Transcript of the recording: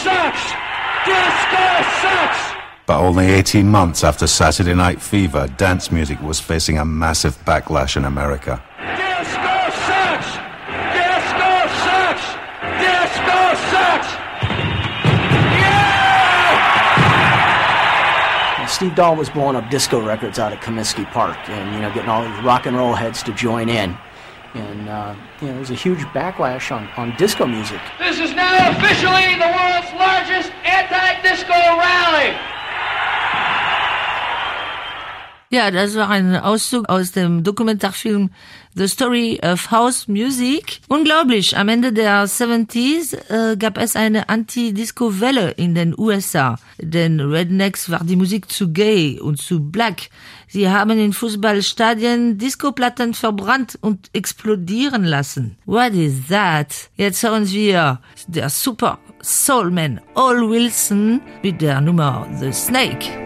sucks! Disco sucks! But only 18 months after Saturday Night Fever, dance music was facing a massive backlash in America. Disco sucks! Disco sucks! Disco sucks! Yeah! Steve Dahl was blowing up disco records out at Comiskey Park and, getting all these rock and roll heads to join in. And, there was a huge backlash on disco music. This is now officially the world's largest anti-disco rally! Ja, das war ein Auszug aus dem Dokumentarfilm The Story of House Music. Unglaublich, am Ende der 70s gab es eine Anti-Disco-Welle in den USA. Den Rednecks war die Musik zu gay und zu black. Sie haben in Fußballstadien Disco-Platten verbrannt und explodieren lassen. What is that? Jetzt hören wir der Super Soulman Al Wilson mit der Nummer The Snake.